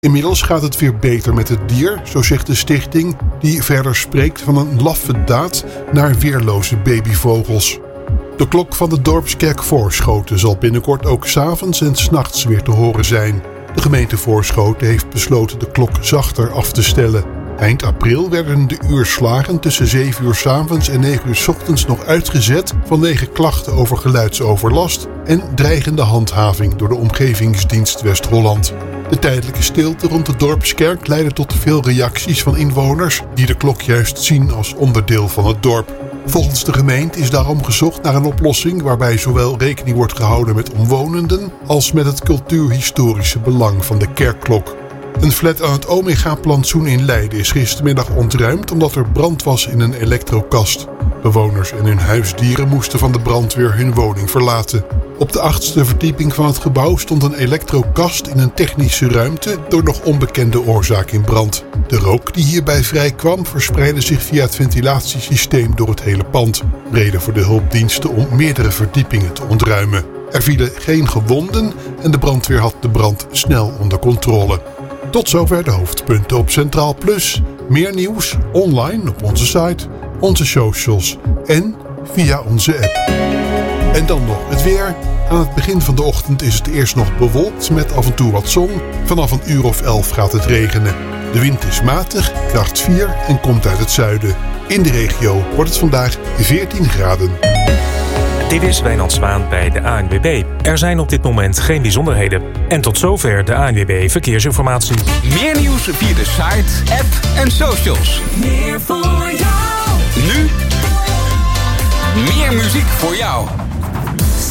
Inmiddels gaat het weer beter met het dier, zo zegt de stichting, die verder spreekt van een laffe daad naar weerloze babyvogels. De klok van de dorpskerk Voorschoten zal binnenkort ook 's avonds en 's nachts weer te horen zijn. De gemeente Voorschoten heeft besloten de klok zachter af te stellen. Eind april werden de uurslagen tussen 7 uur 's avonds en 9 uur 's ochtends nog uitgezet vanwege klachten over geluidsoverlast en dreigende handhaving door de Omgevingsdienst West-Holland. De tijdelijke stilte rond de dorpskerk leidde tot veel reacties van inwoners die de klok juist zien als onderdeel van het dorp. Volgens de gemeente is daarom gezocht naar een oplossing waarbij zowel rekening wordt gehouden met omwonenden als met het cultuurhistorische belang van de kerkklok. Een flat aan het Omega-plantsoen in Leiden is gistermiddag ontruimd omdat er brand was in een elektrokast. Bewoners en hun huisdieren moesten van de brandweer hun woning verlaten. Op de 8e verdieping van het gebouw stond een elektrokast in een technische ruimte door nog onbekende oorzaak in brand. De rook die hierbij vrijkwam verspreidde zich via het ventilatiesysteem door het hele pand. Reden voor de hulpdiensten om meerdere verdiepingen te ontruimen. Er vielen geen gewonden en de brandweer had de brand snel onder controle. Tot zover de hoofdpunten op Centraal Plus. Meer nieuws online op onze site, onze socials en via onze app. En dan nog het weer. Aan het begin van de ochtend is het eerst nog bewolkt met af en toe wat zon. Vanaf een uur of 11 gaat het regenen. De wind is matig, kracht 4 en komt uit het zuiden. In de regio wordt het vandaag 14 graden. Dit is Wijnand Zwaan bij de ANWB. Er zijn op dit moment geen bijzonderheden. En tot zover de ANWB Verkeersinformatie. Meer nieuws via de site, app en socials. Meer voor jou. Nu meer muziek voor jou.